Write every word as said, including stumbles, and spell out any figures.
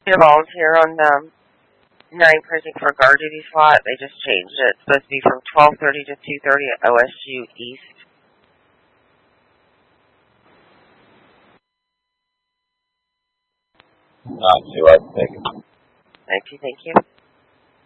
Your volunteer on um, nine precinct for guard duty slot. They just changed it. It's supposed to be from twelve thirty to two thirty at O S U East. Not too, I think. Thank you, thank you.